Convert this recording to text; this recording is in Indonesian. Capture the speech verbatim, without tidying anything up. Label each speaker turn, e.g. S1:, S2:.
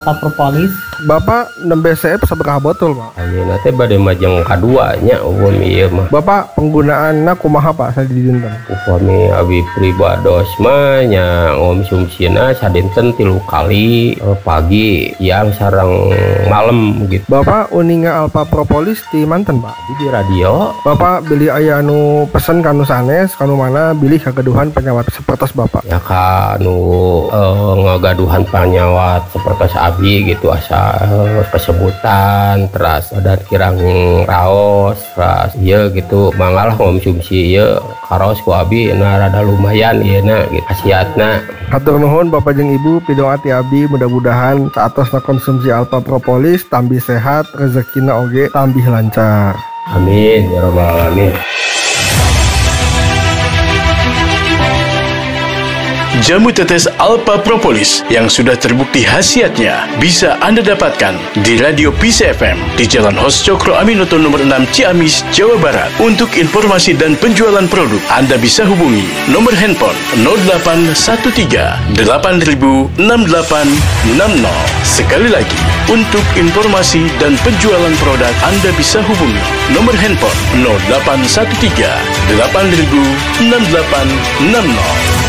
S1: Propolis.
S2: Bapak nembe seep seberapa botol, Pak?
S3: Ayeuna teh bade majeng kaduanya umum ieu mah.
S2: Bapak penggunaanna kumaha, Pak, sadinten?
S3: Upami abi pribados mah nya ngonsumsina sadinten tilu kali eh, pagi, siang sareng malam gitu.
S2: Bapak uninga Alpha Propolis di manten, Pak?
S3: Di radio.
S2: Bapak beli aya anu pesen kanu sanes, kanu mana bilih kagaduhan penyawat sepertos Bapak?
S3: Ya kanu eh, ngagaduhan penyawat sepertos abi gitu asa eh, kesebutan terus dan kirang raos terus iya gitu mangalah konsumsi iya karos ku abi na rada lumayan ieu na gitu khasiatna.
S2: Hatur nuhun Bapak jeung Ibu pidong ati abi mudah-mudahan saatosna konsumsi Alpha Propolis tambih sehat rezekina oge tambih lancar.
S3: Amin ya rabbal alamin.
S4: Jamu tetes Alpha Propolis yang sudah terbukti khasiatnya bisa Anda dapatkan di Radio Peace F M di Jalan Hos Cokro Aminoto nomor enam Ciamis, Jawa Barat. Untuk informasi dan penjualan produk, Anda bisa hubungi nomor handphone nol delapan satu tiga delapan nol enam delapan enam nol. Sekali lagi, untuk informasi dan penjualan produk, Anda bisa hubungi nomor handphone nol delapan satu tiga delapan nol enam delapan enam nol.